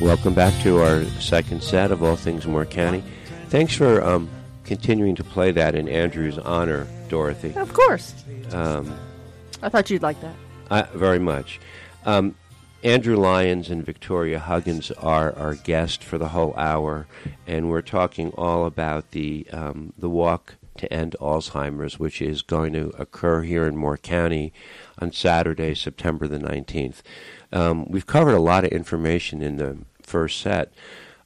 Welcome back to our second set of All Things Moore County. Thanks for continuing to play that in Andrew's honor, Dorothy. Of course. I thought you'd like that. Very much. Andrew Lyons and Victoria Huggins are our guest for the whole hour, and we're talking all about the Walk to End Alzheimer's, which is going to occur here in Moore County on Saturday, September the 19th. We've covered a lot of information in the first set,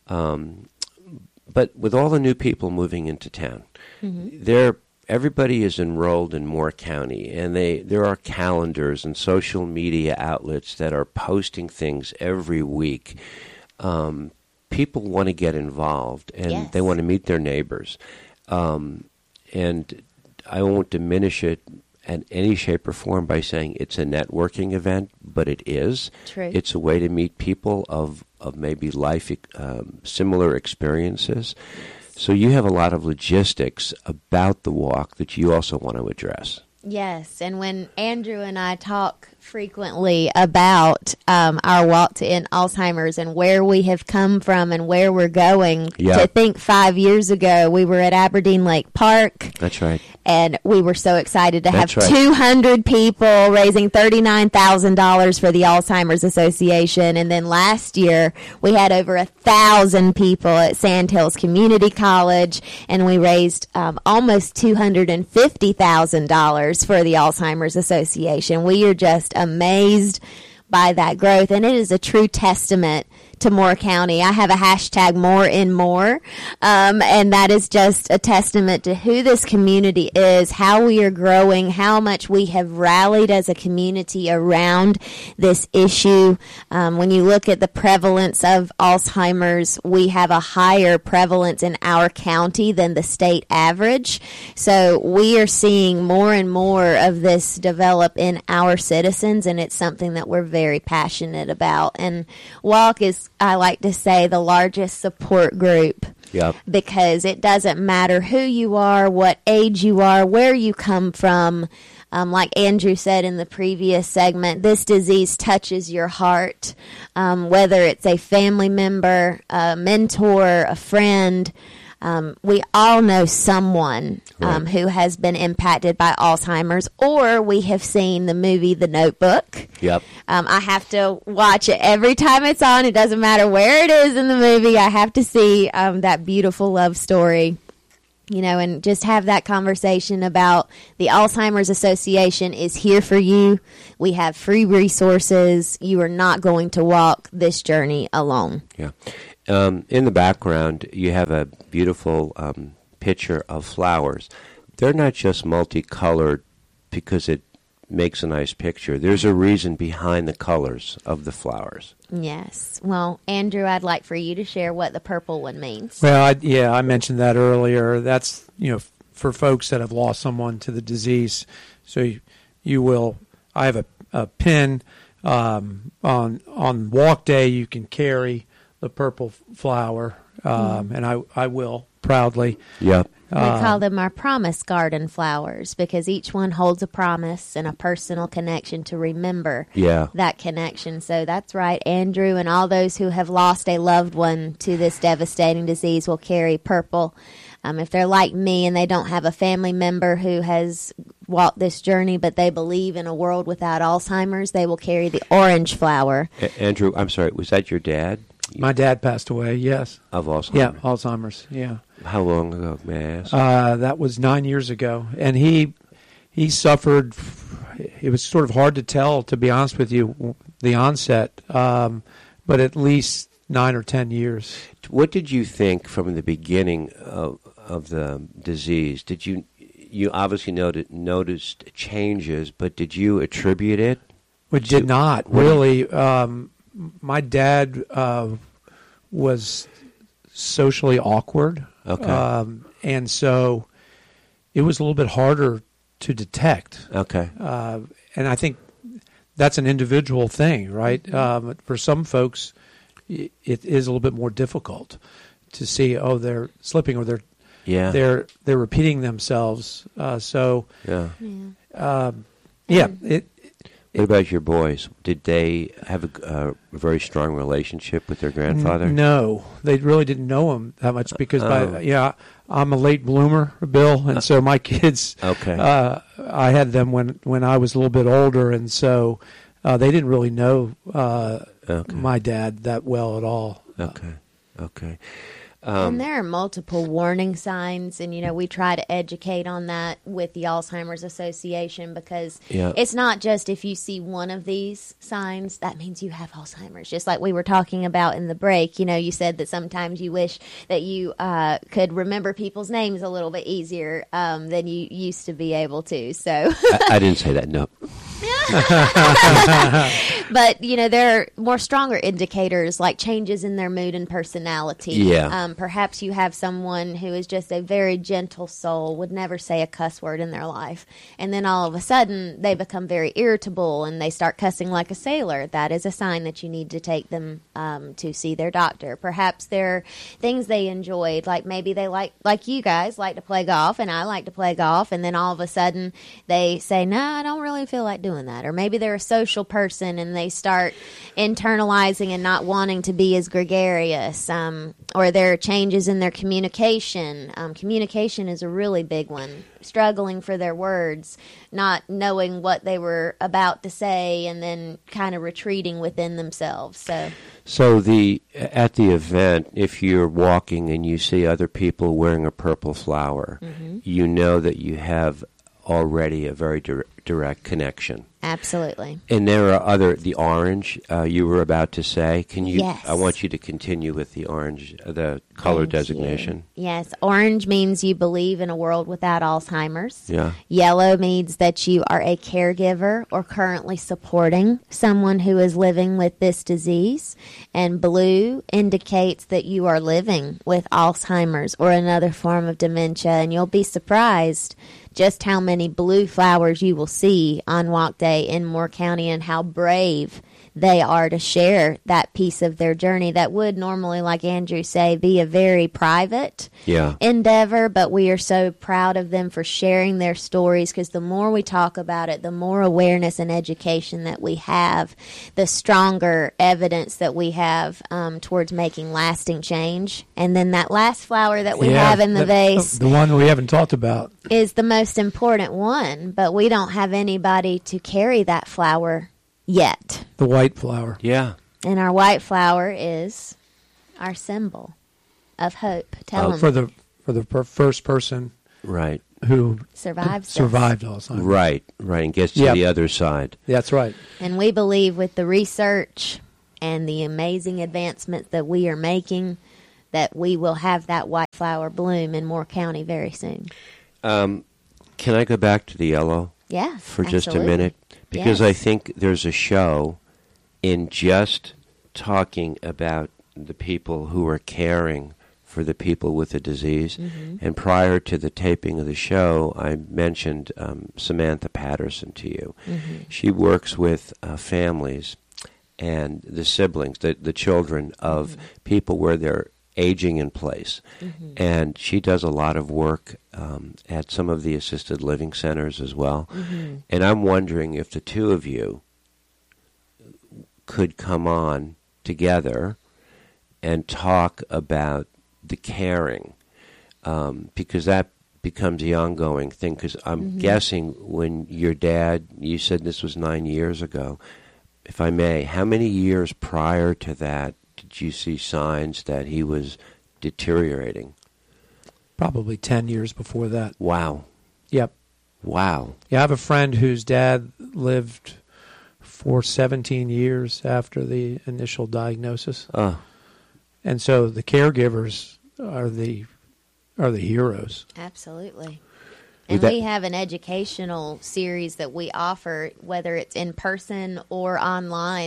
but with all the new people moving into town, everybody is enrolled in Moore County, and there are calendars and social media outlets that are posting things every week. People want to get involved, and they want to meet their neighbors. And I won't diminish it in any shape or form by saying it's a networking event, but it is. True. It's a way to meet people of maybe life similar experiences. So you have a lot of logistics about the walk that you also want to address. Yes, and when Andrew and I talk frequently about our walk to end Alzheimer's and where we have come from and where we're going, to think 5 years ago we were at Aberdeen Lake Park. That's right. And we were so excited to have 200 people raising $39,000 for the Alzheimer's Association. And then last year we had over 1,000 people at Sandhills Community College, and we raised almost $250,000 for the Alzheimer's Association. We are just amazed by that growth, and it is a true testament to Moore County. I have a hashtag More in More, and that is just a testament to who this community is, how we are growing, how much we have rallied as a community around this issue. When you look at the prevalence of Alzheimer's, we have a higher prevalence in our county than the state average. So we are seeing more and more of this develop in our citizens, and it's something that we're very passionate about. And Walk is, I like to say, the largest support group. Yep. Because it doesn't matter who you are, what age you are, where you come from. Like Andrew said in the previous segment, this disease touches your heart, whether it's a family member, a mentor, a friend. We all know someone who has been impacted by Alzheimer's, or we have seen the movie The Notebook. Yep. I have to watch it every time it's on. It doesn't matter where it is in the movie. I have to see that beautiful love story. You know, and just have that conversation about the Alzheimer's Association is here for you. We have free resources. You are not going to walk this journey alone. Yeah. In the background, you have a beautiful picture of flowers. They're not just multicolored because it makes a nice picture. There's a reason behind the colors of the flowers. Yes. Well, Andrew, I'd like for you to share what the purple one means. Well, I mentioned that earlier. That's, for folks that have lost someone to the disease. So you will, I have a pin on walk day. You can carry the purple flower, and I will proudly. Yeah. We call them our promise garden flowers because each one holds a promise and a personal connection to remember that connection. So that's right. Andrew and all those who have lost a loved one to this devastating disease will carry purple. If they're like me and they don't have a family member who has walked this journey, but they believe in a world without Alzheimer's, they will carry the orange flower. Andrew, I'm sorry, was that your dad? My dad passed away, yes. Of Alzheimer's? Yeah, Alzheimer's, yeah. How long ago, may I ask? That was 9 years ago. And he suffered, it was sort of hard to tell, to be honest with you, the onset, but at least 9 or 10 years. What did you think from the beginning of the disease? Did you obviously noticed changes, but did you attribute it? We did not, really. My dad was socially awkward, and so it was a little bit harder to detect. Okay. And I think that's an individual thing, right? For some folks, it is a little bit more difficult to see, they're slipping or they're repeating themselves. What about your boys? Did they have a very strong relationship with their grandfather? No, they really didn't know him that much because, Oh. I'm a late bloomer, Bill, and so my kids, Okay. I had them when I was a little bit older, and so they didn't really know Okay. my dad that well at all. Okay. And there are multiple warning signs, and we try to educate on that with the Alzheimer's Association because Yeah. it's not just if you see one of these signs that means you have Alzheimer's. Just like we were talking about in the break, you said that sometimes you wish that you could remember people's names a little bit easier than you used to be able to. So, I didn't say that. No. but there are more stronger indicators like changes in their mood and personality. Yeah. Perhaps you have someone who is just a very gentle soul, would never say a cuss word in their life, and then all of a sudden they become very irritable and they start cussing like a sailor. That is a sign that you need to take them to see their doctor. Perhaps there are things they enjoyed, like maybe they like you guys like to play golf and I like to play golf, and then all of a sudden they say, no, I don't really feel like doing that. Or maybe they're a social person and they start internalizing and not wanting to be as gregarious, or there are changes in their communication. Communication is a really big one. Struggling for their words, not knowing what they were about to say, and then kind of retreating within themselves. So at the event, if you're walking and you see other people wearing a purple flower, you know that you have already a very direct connection. Absolutely. And there are the orange you were about to say. Can you? Yes. I want you to continue with the orange, the color Thank designation. you. Yes, orange means you believe in a world without Alzheimer's. Yeah. Yellow means that you are a caregiver or currently supporting someone who is living with this disease. And blue indicates that you are living with Alzheimer's or another form of dementia. And you'll be surprised just how many blue flowers you will see on Walk Day in Moore County and how brave they are to share that piece of their journey that would normally, like Andrew say, be a very private endeavor, but we are so proud of them for sharing their stories because the more we talk about it, the more awareness and education that we have, the stronger evidence that we have towards making lasting change. And then that last flower that we have in the vase, the one we haven't talked about, is the most important one, but we don't have anybody to carry that flower yet. the white flower. Yeah. And our white flower is our symbol of hope. Tell them. For the first person Right. who Survives this. survived Alzheimer's. Right. And gets to the other side. That's right. And we believe with the research and the amazing advancements that we are making that we will have that white flower bloom in Moore County very soon. Can I go back to the yellow? Yes, For just a absolutely. minute? Because Yes. I think there's a show in just talking about the people who are caring for the people with the disease. And prior to the taping of the show, I mentioned Samantha Patterson to you. She works with families and the siblings, the children of people where they're aging in place. And she does a lot of work at some of the assisted living centers as well. And I'm wondering if the two of you could come on together and talk about the caring, because that becomes the ongoing thing. Because I'm guessing when your dad, you said this was 9 years ago, if I may, how many years prior to that did you see signs that he was deteriorating? Probably 10 years before that. Wow. Yep. Wow. Yeah, I have a friend whose dad lived for 17 years after the initial diagnosis. And so the caregivers are the heroes. Absolutely. With And that- we have an educational series that we offer, whether it's in person or online,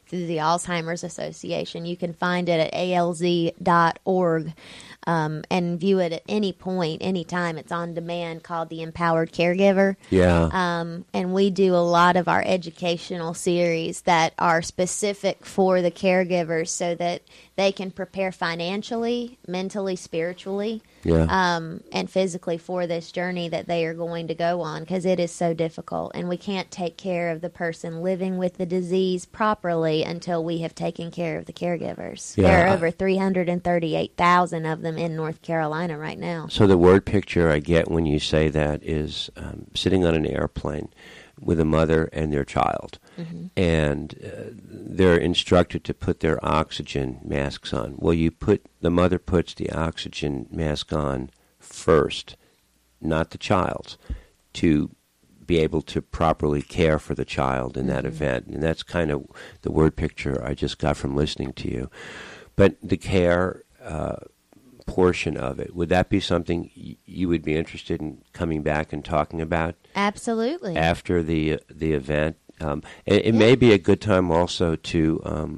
through the Alzheimer's Association. You can find it at alz.org. And view it at any point, anytime. It's on demand, called The Empowered Caregiver. Yeah. And we do a lot of our educational series that are specific for the caregivers so that they can prepare financially, mentally, spiritually, and physically for this journey that they are going to go on, because it is so difficult. And we can't take care of the person living with the disease properly until we have taken care of the caregivers. Yeah. There are over 338,000 of them in North Carolina right now. So the word picture I get when you say that is sitting on an airplane with a mother and their child. Mm-hmm. And they're instructed to put their oxygen masks on. Well, the mother puts the oxygen mask on first, not the child's, to be able to properly care for the child in that event. And that's kind of the word picture I just got from listening to you. But the care portion of it, would that be something you would be interested in coming back and talking about? Absolutely. After the event? It may be a good time also to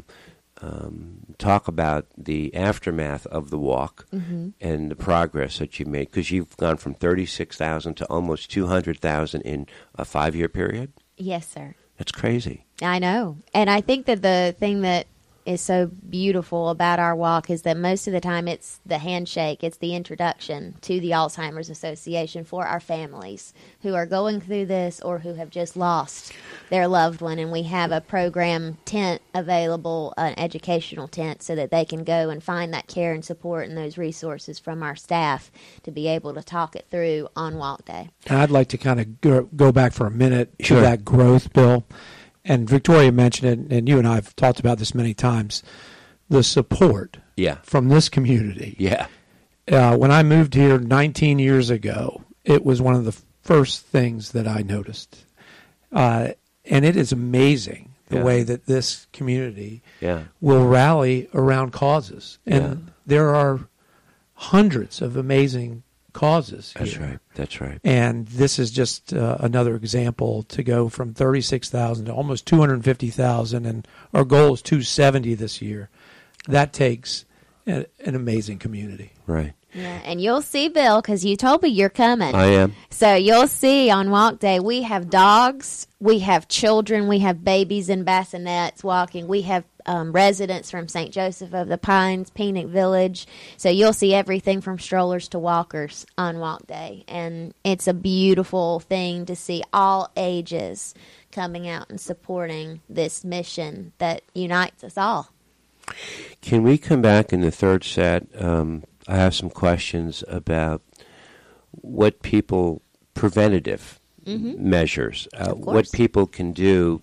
talk about the aftermath of the walk and the progress that you made, because you've gone from 36,000 to almost 200,000 in a 5-year period? Yes, sir. That's crazy. I know. And I think that the thing that is so beautiful about our walk is that most of the time it's the handshake, it's the introduction to the Alzheimer's Association for our families who are going through this or who have just lost their loved one. And we have a program tent available, an educational tent, so that they can go and find that care and support and those resources from our staff to be able to talk it through on walk day. And I'd like to kind of go back for a minute Sure. to that growth, Bill. And Victoria mentioned it, and you and I have talked about this many times, the support from this community. Yeah. When I moved here 19 years ago, it was one of the first things that I noticed. And it is amazing the way that this community will rally around causes. And there are hundreds of amazing causes here. That's right. And this is just another example to go from 36,000 to almost 250,000, and our goal is 270 this year. That takes an amazing community. Right. Yeah, and you'll see, Bill, because you told me you're coming. I am. So you'll see on walk day, we have dogs, we have children, we have babies in bassinets walking, we have residents from St. Joseph of the Pines, Peanut Village. So you'll see everything from strollers to walkers on walk day. And it's a beautiful thing to see all ages coming out and supporting this mission that unites us all. Can we come back in the third set? I have some questions about what people, preventative measures, what people can do,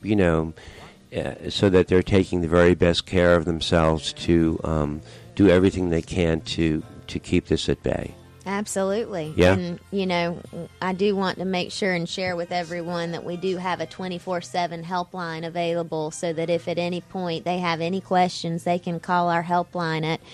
so that they're taking the very best care of themselves to do everything they can to keep this at bay. Absolutely. Yeah. And, I do want to make sure and share with everyone that we do have a 24/7 helpline available, so that if at any point they have any questions, they can call our helpline at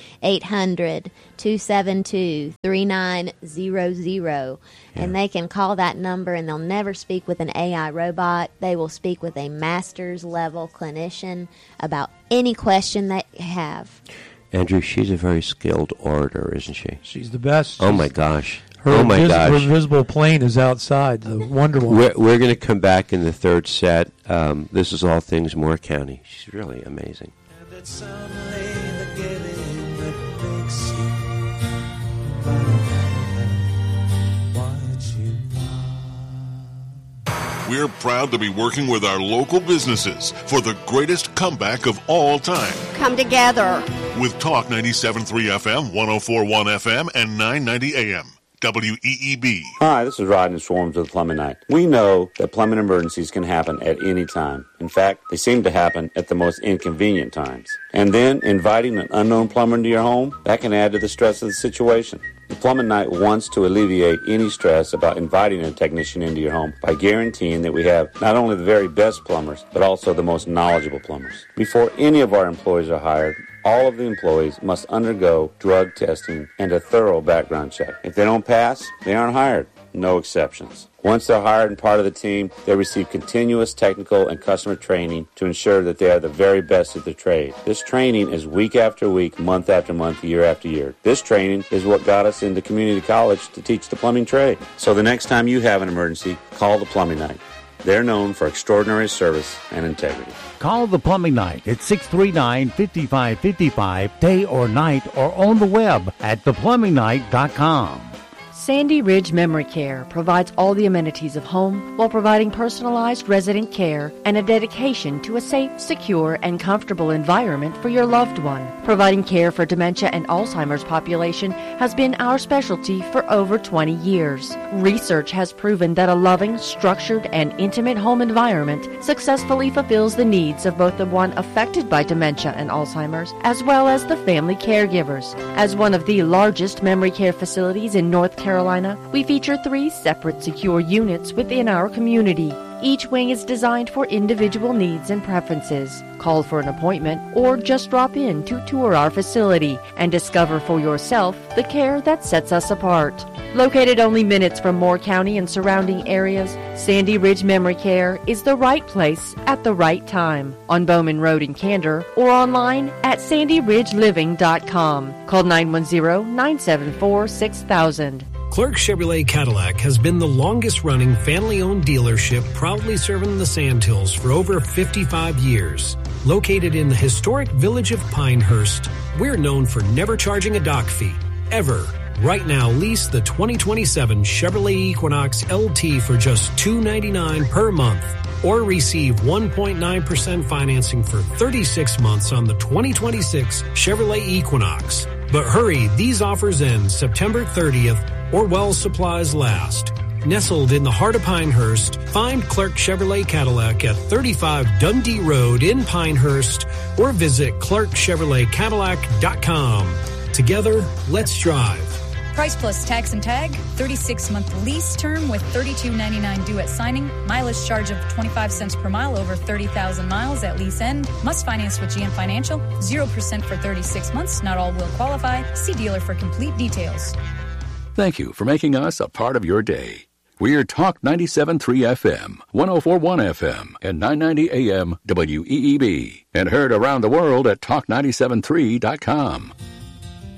800-272-3900. And they can call that number, and they'll never speak with an AI robot. They will speak with a master's level clinician about any question they have. Andrew, she's a very skilled orator, isn't she? She's the best. Oh, my gosh. Her invisible plane is outside, the Wonder Woman. We're going to come back in the third set. This is All Things Moore County. She's really amazing. And it's only the giving that makes you what you are. We're proud to be working with our local businesses for the greatest comeback of all time. Come together. With Talk 97.3 FM, 104.1 FM, and 990 AM. WEEB. Hi, this is Rodney Swarms with Plumbing Night. We know that plumbing emergencies can happen at any time. In fact, they seem to happen at the most inconvenient times. And then inviting an unknown plumber into your home, that can add to the stress of the situation. The Plumbing Night wants to alleviate any stress about inviting a technician into your home by guaranteeing that we have not only the very best plumbers, but also the most knowledgeable plumbers. Before any of our employees are hired, all of the employees must undergo drug testing and a thorough background check. If they don't pass, they aren't hired. No exceptions. Once they're hired and part of the team, they receive continuous technical and customer training to ensure that they are the very best at their trade. This training is week after week, month after month, year after year. This training is what got us into community college to teach the plumbing trade. So the next time you have an emergency, call the Plumbing Night. They're known for extraordinary service and integrity. Call the Plumbing Night at 639-5555, day or night, or on the web at theplumbingnight.com. Sandy Ridge Memory Care provides all the amenities of home while providing personalized resident care and a dedication to a safe, secure, and comfortable environment for your loved one. Providing care for dementia and Alzheimer's population has been our specialty for over 20 years. Research has proven that a loving, structured, and intimate home environment successfully fulfills the needs of both the one affected by dementia and Alzheimer's as well as the family caregivers. As one of the largest memory care facilities in North Carolina, we feature 3 separate secure units within our community. Each wing is designed for individual needs and preferences. Call for an appointment or just drop in to tour our facility and discover for yourself the care that sets us apart. Located only minutes from Moore County and surrounding areas, Sandy Ridge Memory Care is the right place at the right time. On Bowman Road in Candor or online at sandyridgeliving.com. Call 910-974-6000. Clark Chevrolet Cadillac has been the longest-running family-owned dealership proudly serving the Sandhills for over 55 years. Located in the historic village of Pinehurst, we're known for never charging a dock fee, ever. Right now, lease the 2027 Chevrolet Equinox LT for just $299 per month, or receive 1.9% financing for 36 months on the 2026 Chevrolet Equinox. But hurry, these offers end September 30th, or while supplies last. Nestled in the heart of Pinehurst, find Clark Chevrolet Cadillac at 35 Dundee Road in Pinehurst, or visit clarkchevroletcadillac.com. Together, let's drive. Price plus tax and tag, 36-month lease term with $32.99 due at signing, mileage charge of 25 cents per mile over 30,000 miles at lease end, must finance with GM Financial, 0% for 36 months, not all will qualify. See dealer for complete details. Thank you for making us a part of your day. We're Talk 97.3 FM, 104.1 FM, and 990 AM WEEB, and heard around the world at talk973.com.